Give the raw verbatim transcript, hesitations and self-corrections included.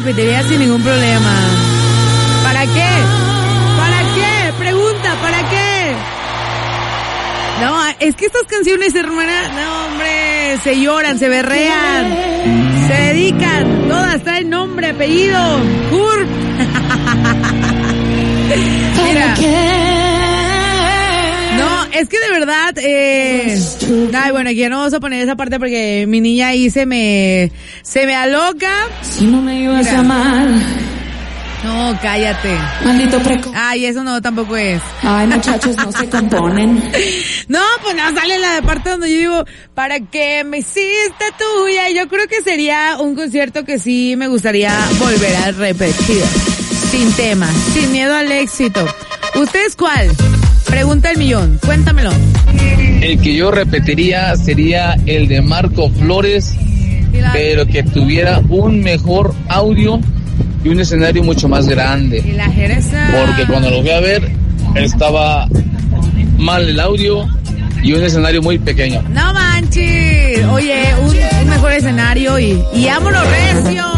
repetiría sin ningún problema. ¿Para qué? ¿Para qué? Pregunta, ¿para qué? No, es que estas canciones, hermana, no, hombre, se lloran, se berrean, se dedican, todas traen nombre, apellido, Kurt. Mira. No, es que de verdad, eh, ay, bueno, aquí ya no vamos a poner esa parte porque mi niña ahí se me, se me aloca. Si no me ibas Mira. a amar. No, cállate. Maldito preco. Ay, eso no, tampoco es. Ay, muchachos, no se componen. No, pues no sale la de parte donde yo digo, ¿para qué me hiciste tuya? Yo creo que sería un concierto que sí me gustaría volver a repetir. Sin tema, sin miedo al éxito. ¿Ustedes cuál? Pregunta el millón, cuéntamelo. El que yo repetiría sería el de Marco Flores, pero que tuviera un mejor audio y un escenario mucho más grande. Y la Jereza. Porque cuando lo fui a ver, estaba mal el audio y un escenario muy pequeño. No manches. Oye, un, un mejor escenario y, y vámonos recio.